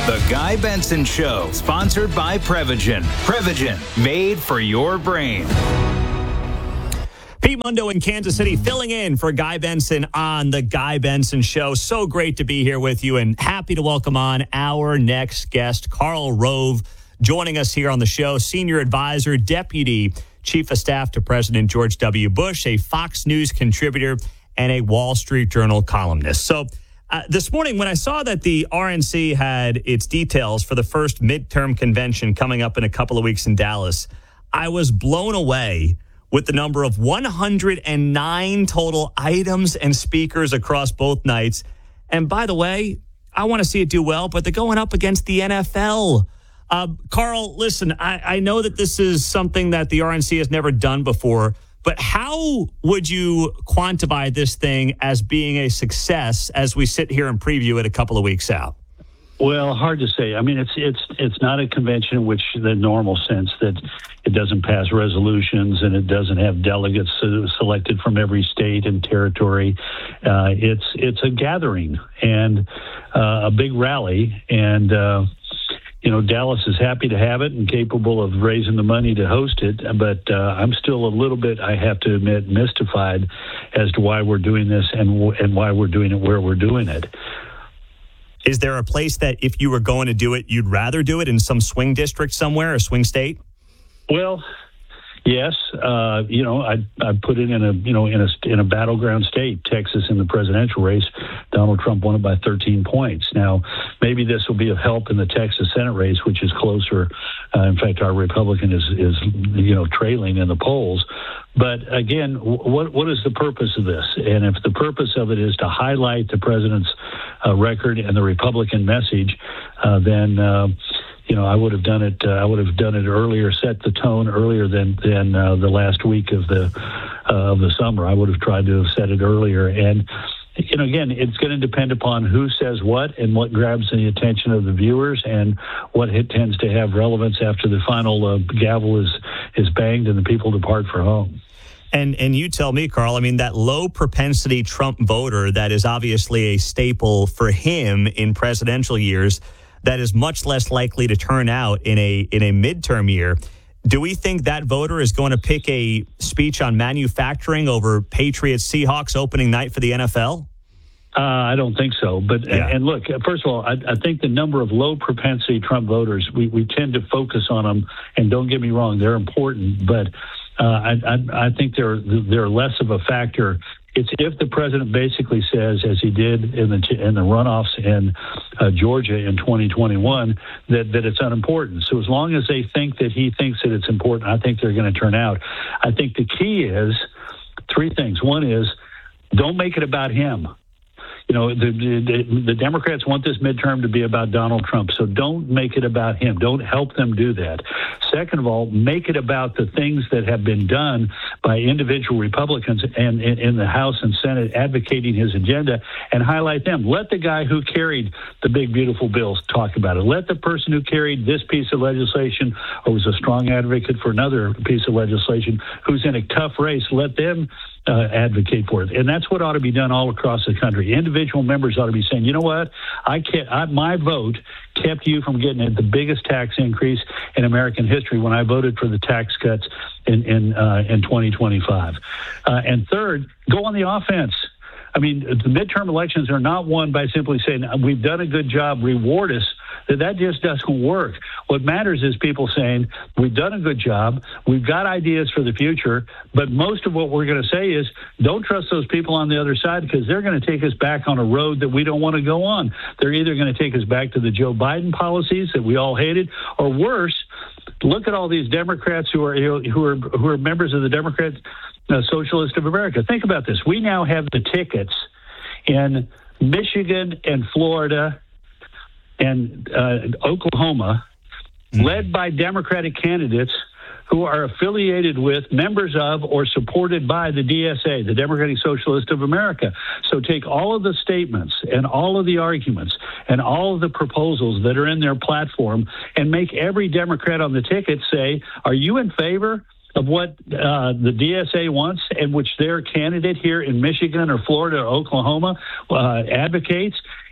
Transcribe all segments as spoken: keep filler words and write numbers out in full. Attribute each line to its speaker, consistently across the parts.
Speaker 1: The Guy Benson Show, sponsored by Prevagen. Prevagen, made for your brain.
Speaker 2: Pete Mundo in Kansas City filling in for Guy Benson on The Guy Benson Show. So great to be here with you and happy to welcome on our next guest, Karl Rove, joining us here on the show, senior advisor, deputy chief of staff to President George W. Bush, a Fox News contributor, and a Wall Street Journal columnist. So uh, this morning, when I saw that the R N C had its details for the first midterm convention coming up in a couple of weeks in Dallas, I was blown away with the number of one hundred nine total items and speakers across both nights. And by the way, I want to see it do well, but they're going up against the N F L. Uh, Karl, listen, I, I know that this is something that the R N C has never done before, but how would you quantify this thing as being a success as we sit here and preview it a couple of weeks out?
Speaker 3: Well, hard to say. I mean, it's it's it's not a convention in which the normal sense that it doesn't pass resolutions and it doesn't have delegates uh, selected from every state and territory. Uh, it's it's a gathering and uh, a big rally, and uh, you know, Dallas is happy to have it and capable of raising the money to host it. But uh, I'm still a little bit, I have to admit, mystified as to why we're doing this and w- and why we're doing it where we're doing it.
Speaker 2: Is there a place that if you were going to do it, you'd rather do it in some swing district somewhere, a swing state?
Speaker 3: Well, yes. Uh, you know, I I put it in a you know in a in a battleground state, Texas, in the presidential race. Donald Trump won it by thirteen points. Now, maybe this will be of help in the Texas Senate race, which is closer. Uh, in fact, our Republican is is you know trailing in the polls. But again, what what is the purpose of this? And if the purpose of it is to highlight the president's uh, record and the Republican message, uh, then uh, you know I would have done it. Uh, I would have done it earlier, set the tone earlier than than uh, the last week of the uh, of the summer. I would have tried to have set it earlier. And you know, again, it's going to depend upon who says what and what grabs the attention of the viewers and what it tends to have relevance after the final uh, gavel is is banged and the people depart for home.
Speaker 2: And and you tell me, Karl, I mean, that low propensity Trump voter that is obviously a staple for him in presidential years, that is much less likely to turn out in a in a midterm year. Do we think that voter is going to pick a speech on manufacturing over Patriots Seahawks opening night for the N F L?
Speaker 3: Uh, I don't think so. But
Speaker 2: yeah.
Speaker 3: and look, first of all, I, I think the number of low propensity Trump voters, we, we tend to focus on them. And don't get me wrong, they're important. But uh, I, I, I think they're they're less of a factor. It's if the president basically says, as he did in the in the runoffs in uh, Georgia in twenty twenty-one, that, that it's unimportant. So as long as they think that he thinks that it's important, I think they're going to turn out. I think the key is three things. One is don't make it about him. You know, the, the the Democrats want this midterm to be about Donald Trump, so don't make it about him. Don't help them do that. Second of all, make it about the things that have been done by individual Republicans and in, in the House and Senate advocating his agenda, and highlight them. Let the guy who carried the big, beautiful bills talk about it. Let the person who carried this piece of legislation or was a strong advocate for another piece of legislation who's in a tough race, let them Uh, advocate for it. And that's what ought to be done all across the country. Individual members ought to be saying, you know what, I can't, I, my vote kept you from getting the biggest tax increase in American history when I voted for the tax cuts in in, uh, in twenty twenty-five. Uh, and third, go on the offense. I mean, the midterm elections are not won by simply saying, we've done a good job, reward us. That that just doesn't work. What matters is people saying, we've done a good job, we've got ideas for the future, but most of what we're going to say is, don't trust those people on the other side because they're going to take us back on a road that we don't want to go on. They're either going to take us back to the Joe Biden policies that we all hated, or worse, look at all these Democrats who are who are who are members of the Democrat uh, Socialist of America. Think about this. We now have the tickets in Michigan and Florida and uh, Oklahoma, mm-hmm. led by Democratic candidates who are affiliated with, members of, or supported by the D S A, the Democratic Socialist of America. So take all of the statements and all of the arguments and all of the proposals that are in their platform and make every Democrat on the ticket say, are you in favor of what uh, the D S A wants and which their candidate here in Michigan or Florida or Oklahoma uh, advocates?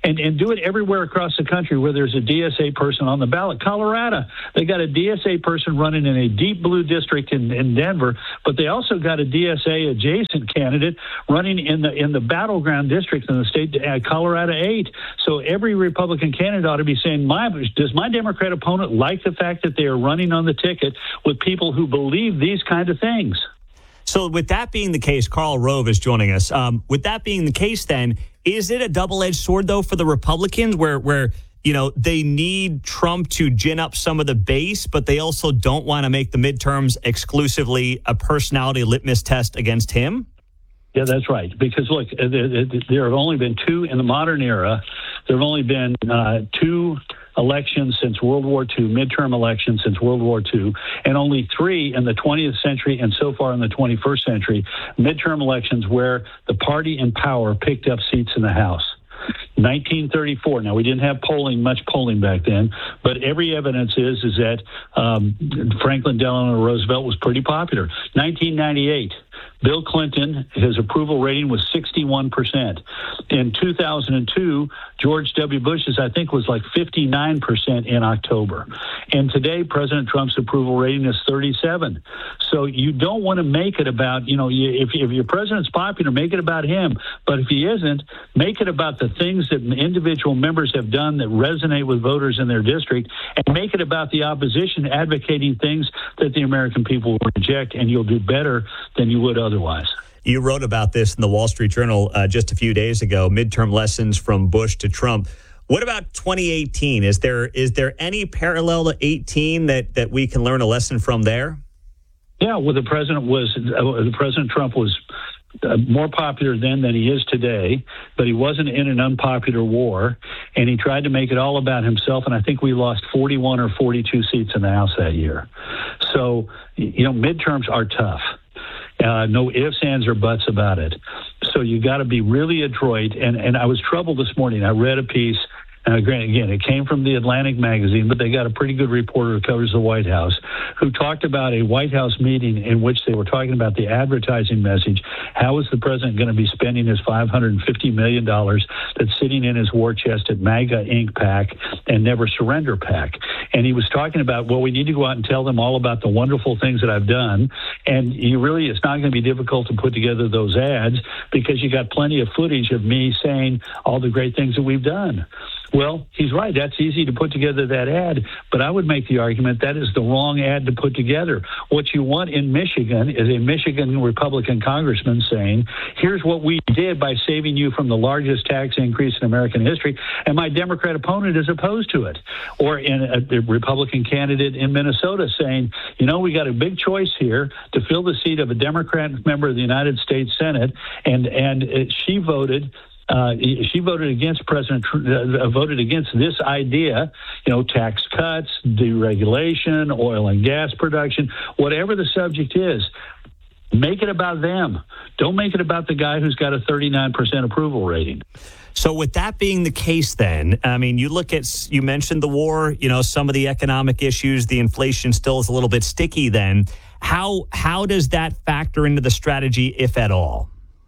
Speaker 3: and, and do it everywhere across the country where there's a D S A person on the ballot. Colorado, they got a D S A person running in a deep blue district in, in Denver, but they also got a D S A adjacent candidate running in the in the battleground district in the state, uh, Colorado eight. So every Republican candidate ought to be saying, my, does my Democrat opponent like the fact that they are running on the ticket with people who believe these kind of things?
Speaker 2: So with that being the case, Karl Rove is joining us. Um, with that being the case, then, is it a double-edged sword, though, for the Republicans where, where you know, they need Trump to gin up some of the base, but they also don't want to make the midterms exclusively a personality litmus test against him?
Speaker 3: Yeah, that's right. Because, look, there have only been two in the modern era. There have only been uh, two elections since World War Two, midterm elections since World War Two, and only three in the twentieth century and so far in the twenty-first century, midterm elections where the party in power picked up seats in the House. nineteen thirty-four. Now, we didn't have polling, much polling back then, but every evidence is is that um, Franklin Delano Roosevelt was pretty popular. nineteen ninety-eight. Bill Clinton, his approval rating was sixty-one percent. In two thousand two, George W. Bush's, I think, was like fifty-nine percent in October. And today, President Trump's approval rating is thirty-seven. So you don't want to make it about, you know, if, if your president's popular, make it about him. But if he isn't, make it about the things that individual members have done that resonate with voters in their district, and make it about the opposition advocating things that the American people will reject, and you'll do better than you would otherwise.
Speaker 2: You wrote about this in the Wall Street Journal uh, just a few days ago, midterm lessons from Bush to Trump. What about twenty eighteen? Is there is there any parallel to eighteen that, that we can learn a lesson from there?
Speaker 3: Yeah, well, the president was uh, the President Trump was uh, more popular then than he is today, but he wasn't in an unpopular war, and he tried to make it all about himself. And I think we lost forty-one or forty-two seats in the House that year. So, you know, midterms are tough. Uh, no ifs, ands, or buts about it. So you got to be really adroit. And, and I was troubled this morning. I read a piece, and again, it came from the Atlantic magazine, but they got a pretty good reporter who covers the White House, who talked about a White House meeting in which they were talking about the advertising message. How is the president going to be spending his five hundred fifty million dollars that's sitting in his war chest at MAGA Incorporated PAC and Never Surrender PAC? And he was talking about, well, we need to go out and tell them all about the wonderful things that I've done. And you really, it's not going to be difficult to put together those ads because you got plenty of footage of me saying all the great things that we've done. Well, he's right. That's easy to put together that ad, but I would make the argument that is the wrong ad to put together. What you want in Michigan is a Michigan Republican congressman saying, here's what we did by saving you from the largest tax increase in American history, and my Democrat opponent is opposed to it. Or in a, a Republican candidate in Minnesota saying, you know, we got a big choice here to fill the seat of a Democrat member of the United States Senate, and, and it, she voted Uh, she voted against President, uh, voted against this idea, you know, tax cuts, deregulation, oil and gas production, whatever the subject is. Make it about them. Don't make it about the guy who's got a thirty-nine percent approval rating.
Speaker 2: So with that being the case, then, I mean, you look at, you mentioned the war, you know, some of the economic issues, the inflation still is a little bit sticky then. How, how does that factor into the strategy, if at all?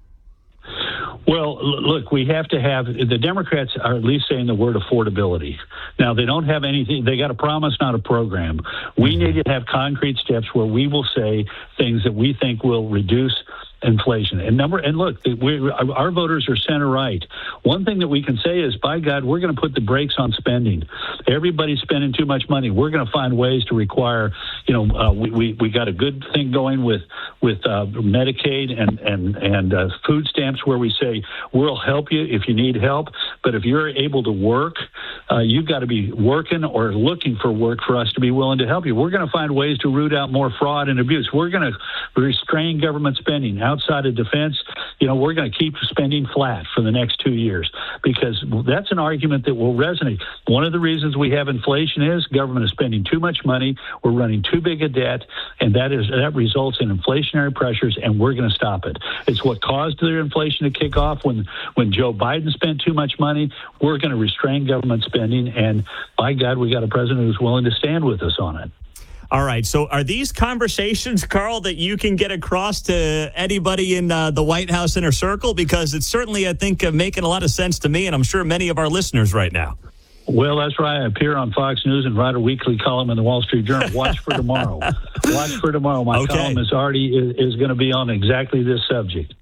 Speaker 3: Well, look, we have to have, the Democrats are at least saying the word affordability. Now, they don't have anything, they got a promise, not a program. We need to have concrete steps where we will say things that we think will reduce inflation. And number, and look, we, our voters are center right. One thing that we can say is, by God, we're going to put the brakes on spending. Everybody's spending too much money. We're going to find ways to require, you know, uh, we, we, we got a good thing going with, with uh, Medicaid and, and, and uh, food stamps where we say, we'll help you if you need help. But if you're able to work, uh, you've got to be working or looking for work for us to be willing to help you. We're going to find ways to root out more fraud and abuse. We're going to restrain government spending. Outside of defense, you know, we're going to keep spending flat for the next two years because that's an argument that will resonate. One of the reasons we have inflation is government is spending too much money. We're running too big a debt, and that is that results in inflationary pressures, and we're going to stop it. It's what caused the inflation to kick off when, when Joe Biden spent too much money. We're going to restrain government spending, and by God, we got a president who's willing to stand with us on it.
Speaker 2: All right. So are these conversations, Carl, that you can get across to anybody in uh, the White House inner circle? Because it's certainly, I think, uh, making a lot of sense to me, and I'm sure many of our listeners right now.
Speaker 3: Well, that's right. I appear on Fox News and write a weekly column in the Wall Street Journal. Watch for tomorrow. Watch for tomorrow. My
Speaker 2: okay.
Speaker 3: column is already is, is going to be on exactly this subject.